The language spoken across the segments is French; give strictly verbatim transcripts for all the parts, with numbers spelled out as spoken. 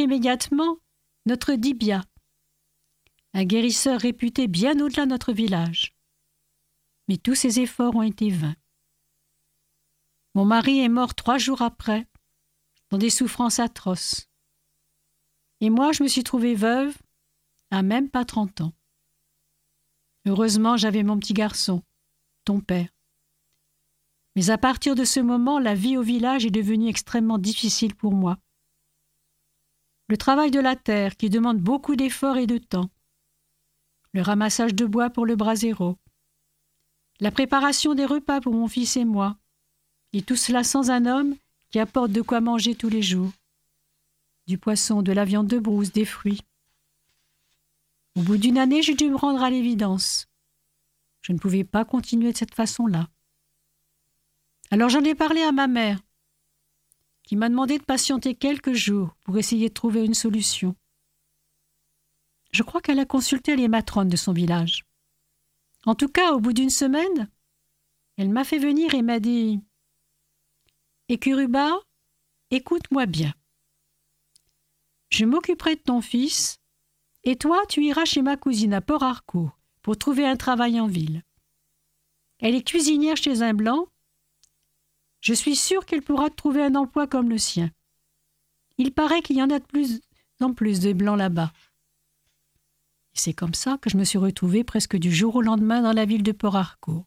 immédiatement notre Dibia, un guérisseur réputé bien au-delà de notre village. Mais tous ces efforts ont été vains. Mon mari est mort trois jours après, dans des souffrances atroces. Et moi, je me suis trouvée veuve à même pas trente ans. Heureusement, j'avais mon petit garçon, ton père. Mais à partir de ce moment, la vie au village est devenue extrêmement difficile pour moi. Le travail de la terre, qui demande beaucoup d'efforts et de temps. Le ramassage de bois pour le brasero. La préparation des repas pour mon fils et moi. Et tout cela sans un homme qui apporte de quoi manger tous les jours. Du poisson, de la viande de brousse, des fruits. Au bout d'une année, j'ai dû me rendre à l'évidence. Je ne pouvais pas continuer de cette façon-là. Alors j'en ai parlé à ma mère, qui m'a demandé de patienter quelques jours pour essayer de trouver une solution. Je crois qu'elle a consulté les matrones de son village. En tout cas, au bout d'une semaine, elle m'a fait venir et m'a dit « Ekuruba, écoute-moi bien. Je m'occuperai de ton fils, et toi, tu iras chez ma cousine à Port-Harcourt pour trouver un travail en ville. Elle est cuisinière chez un blanc. Je suis sûre qu'elle pourra te trouver un emploi comme le sien. Il paraît qu'il y en a de plus en plus de blancs là-bas. » Et c'est comme ça que je me suis retrouvée presque du jour au lendemain dans la ville de Port-Harcourt.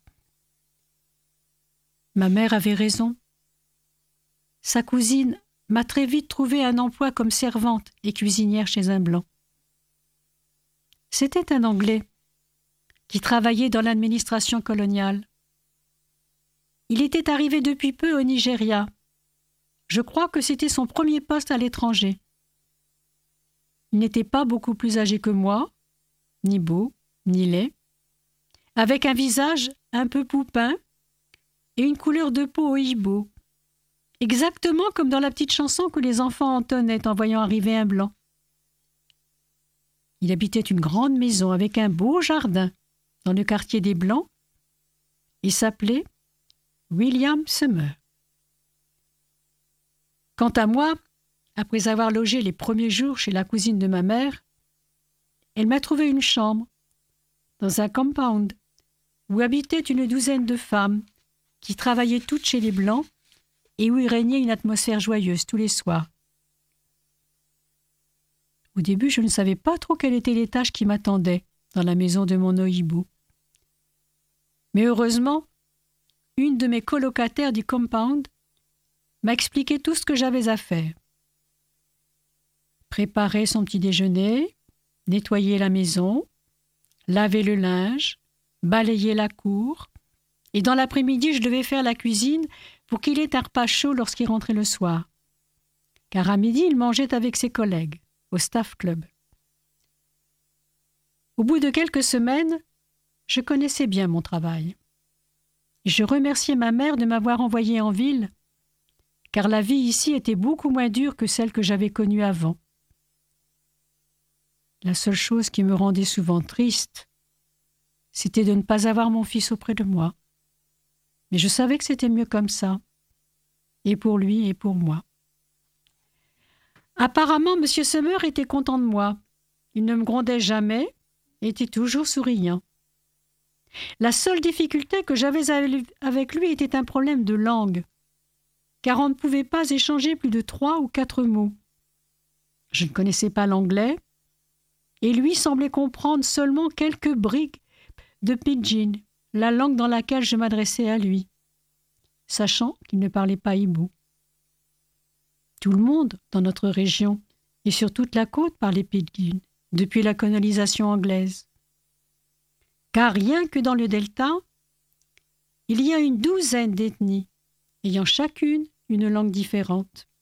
Ma mère avait raison. Sa cousine m'a très vite trouvé un emploi comme servante et cuisinière chez un blanc. C'était un Anglais qui travaillait dans l'administration coloniale. Il était arrivé depuis peu au Nigeria. Je crois que c'était son premier poste à l'étranger. Il n'était pas beaucoup plus âgé que moi, ni beau, ni laid, avec un visage un peu poupin et une couleur de peau au hibou, exactement comme dans la petite chanson que les enfants entonnaient en voyant arriver un blanc. Il habitait une grande maison avec un beau jardin dans le quartier des Blancs et s'appelait William Summer. Quant à moi, après avoir logé les premiers jours chez la cousine de ma mère, elle m'a trouvé une chambre dans un compound où habitaient une douzaine de femmes qui travaillaient toutes chez les Blancs et où il régnait une atmosphère joyeuse tous les soirs. Au début, je ne savais pas trop quelles étaient les tâches qui m'attendaient dans la maison de mon ohibou. Mais heureusement, une de mes colocataires du compound m'a expliqué tout ce que j'avais à faire. Préparer son petit déjeuner, nettoyer la maison, laver le linge, balayer la cour, et dans l'après-midi, je devais faire la cuisine pour qu'il ait un repas chaud lorsqu'il rentrait le soir. Car à midi, il mangeait avec ses collègues au staff club. Au bout de quelques semaines, je connaissais bien mon travail. Et je remerciais ma mère de m'avoir envoyée en ville, car la vie ici était beaucoup moins dure que celle que j'avais connue avant. La seule chose qui me rendait souvent triste, c'était de ne pas avoir mon fils auprès de moi. Mais je savais que c'était mieux comme ça, et pour lui et pour moi. Apparemment, M. Summer était content de moi. Il ne me grondait jamais et était toujours souriant. La seule difficulté que j'avais avec lui était un problème de langue, car on ne pouvait pas échanger plus de trois ou quatre mots. Je ne connaissais pas l'anglais, et lui semblait comprendre seulement quelques briques de pidgin, la langue dans laquelle je m'adressais à lui, sachant qu'il ne parlait pas hibou. Tout le monde, dans notre région, et sur toute la côte, parlait pidgin, depuis la colonisation anglaise. Car rien que dans le delta, il y a une douzaine d'ethnies, ayant chacune une langue différente.